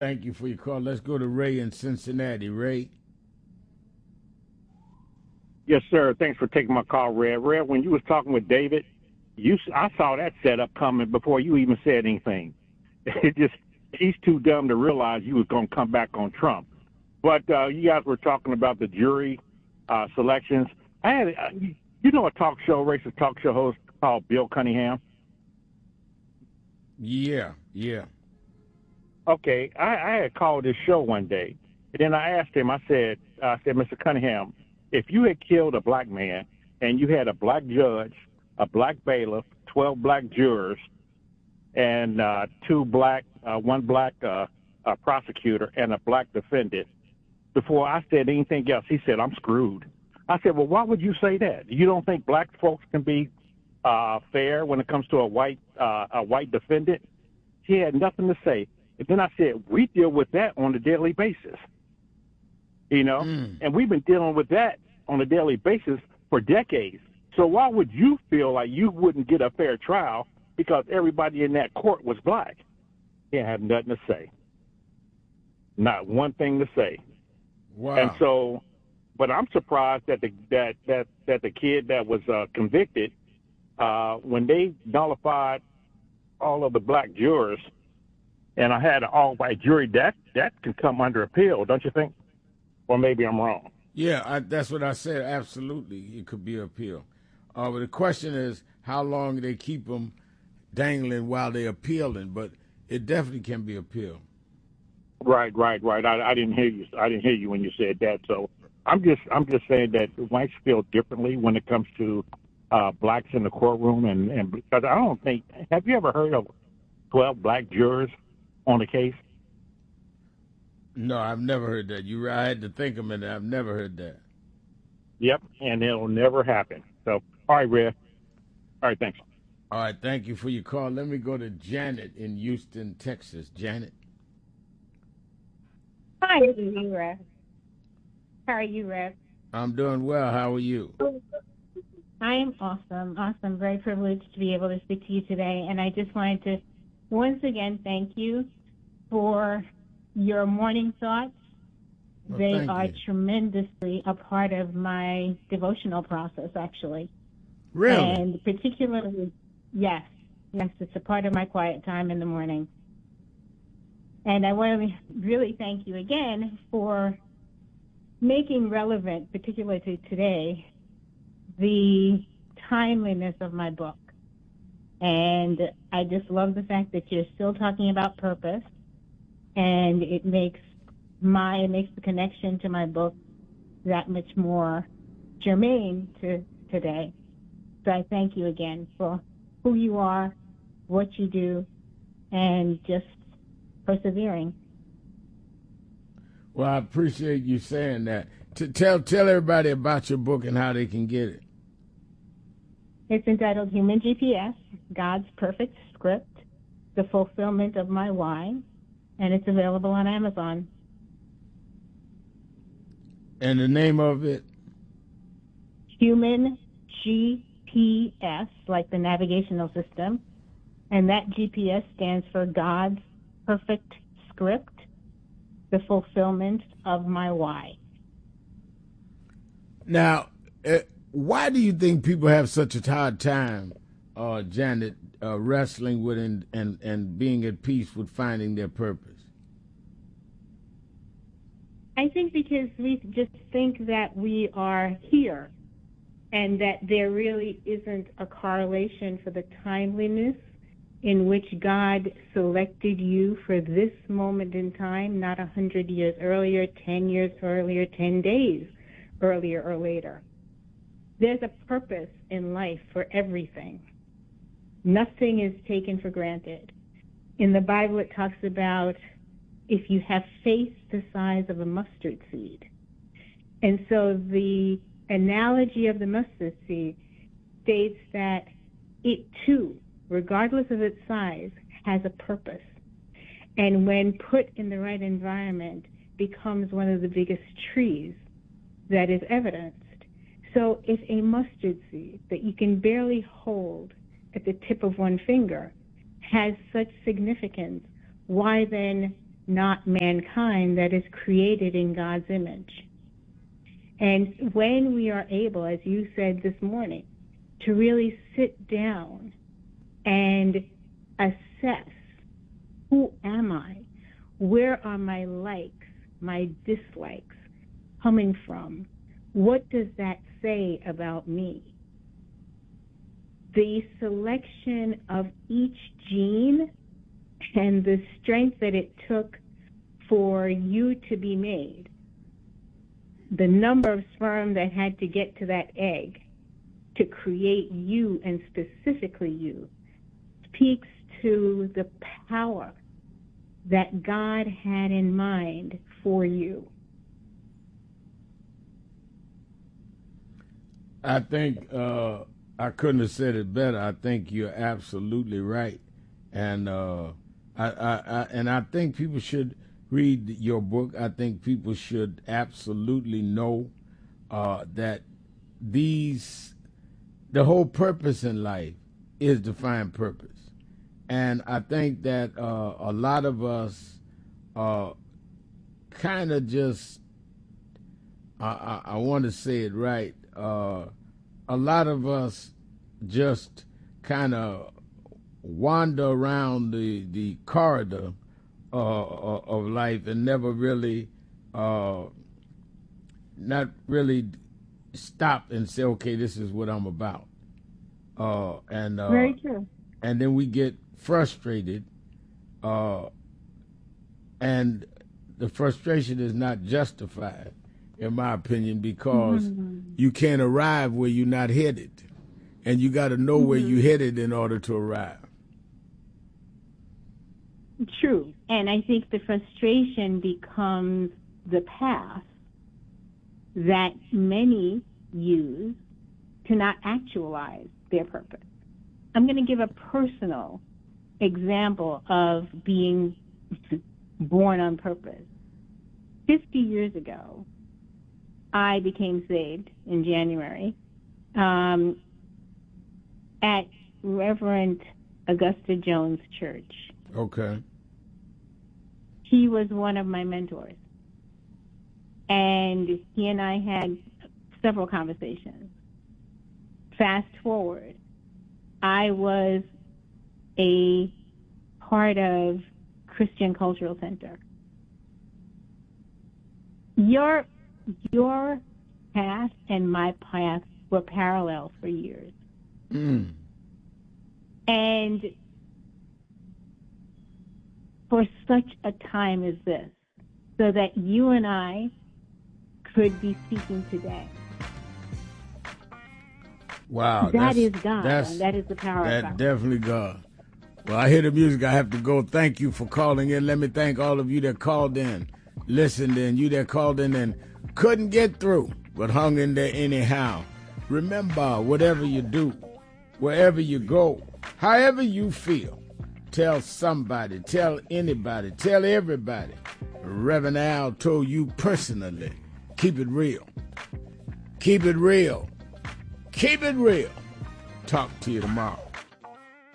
Thank you for your call. Let's go to Ray in Cincinnati. Ray. Yes, sir. Thanks for taking my call, Red. Red, when you was talking with David, I saw that setup coming before you even said anything. It just he's too dumb to realize you was going to come back on Trump. But you guys were talking about the jury selections. I had, a racist talk show host called Bill Cunningham. Yeah. Okay, I had called this show one day, and then I asked him. I said, Mr. Cunningham, if you had killed a black man and you had a black judge, a black bailiff, 12 black jurors, and one black prosecutor and a black defendant, before I said anything else, he said, I'm screwed. I said, well, why would you say that? You don't think black folks can be fair when it comes to a white defendant? He had nothing to say. And then I said, we deal with that on a daily basis, and we've been dealing with that on a daily basis for decades. So why would you feel like you wouldn't get a fair trial because everybody in that court was black? He had nothing to say. Not one thing to say. Wow. And so, but I'm surprised that the kid that was convicted, when they nullified all of the black jurors, and I had an all-white jury, that can come under appeal, don't you think? Or maybe I'm wrong. Yeah, that's what I said. Absolutely, it could be appeal. But the question is how long they keep them dangling while they're appealing. But it definitely can be appealed. Right. I didn't hear you. I didn't hear you when you said that. So I'm just saying that whites feel differently when it comes to blacks in the courtroom, and because I don't think. Have you ever heard of 12 black jurors on a case? No, I've never heard that. I had to think a minute. I've never heard that. Yep, and it'll never happen. So, all right, Red. All right, thanks. All right, thank you for your call. Let me go to Janet in Houston, Texas. Janet. Hi, this is Rev. How are you, Rev? I'm doing well. How are you? I am awesome. Very privileged to be able to speak to you today. And I just wanted to once again thank you for your morning thoughts. Well, they are tremendously a part of my devotional process, actually. Really? And particularly, yes, it's a part of my quiet time in the morning. And I want to really thank you again for making relevant, particularly to today, the timeliness of my book. And I just love the fact that you're still talking about purpose, and it makes the connection to my book that much more germane to today. So I thank you again for who you are, what you do, and just persevering. Well, I appreciate you saying that. Tell everybody about your book and how they can get it. It's entitled Human GPS, God's Perfect Script, The Fulfillment of My Why, and it's available on Amazon. And the name of it? Human GPS, like the navigational system, and that GPS stands for God's Perfect Script, The Fulfillment of My Why. Now, why do you think people have such a hard time, Janet, wrestling with and being at peace with finding their purpose? I think because we just think that we are here and that there really isn't a correlation for the timeliness in which God selected you for this moment in time, not 100 years earlier, 10 years earlier, 10 days earlier or later. There's a purpose in life for everything. Nothing is taken for granted. In the Bible, it talks about if you have faith the size of a mustard seed. And so the analogy of the mustard seed states that it too, regardless of its size, has a purpose. And when put in the right environment, becomes one of the biggest trees that is evidenced. So if a mustard seed that you can barely hold at the tip of one finger has such significance, why then not mankind that is created in God's image. And when we are able, as you said this morning, to really sit down and assess, who am I? Where are my likes, my dislikes coming from? What does that say about me? The selection of each gene and the strength that it took for you to be made, the number of sperm that had to get to that egg to create you, and specifically you, speaks to the power that God had in mind for you. I think I couldn't have said it better. I think you're absolutely right, and I think people should read your book. I think people should absolutely know that the whole purpose in life is to find purpose. And I think that a lot of us kind of just, I want to say it right, a lot of us just kind of wander around the corridor of life and never really, not really stop and say, okay, this is what I'm about. Very true. And then we get frustrated, and the frustration is not justified, in my opinion, because you can't arrive where you're not headed, and you got to know where you're headed in order to arrive. True. And I think the frustration becomes the path that many use to not actualize their purpose. I'm going to give a personal example of being born on purpose. 50 years ago, I became saved in January at Reverend Augusta Jones Church. Okay. He was one of my mentors. And he and I had several conversations. Fast forward, I was a part of Christian Cultural Center. Your path and my path were parallel for years. And for such a time as this, so that you and I could be speaking today. Wow. That is God. That is the power of God. That's definitely God. Well, I hear the music. I have to go. Thank you for calling in. Let me thank all of you that called in, listened in, you that called in and couldn't get through, but hung in there anyhow. Remember, whatever you do, wherever you go, however you feel, tell somebody, tell anybody, tell everybody. Reverend Al told you personally, keep it real. Keep it real. Keep it real. Talk to you tomorrow.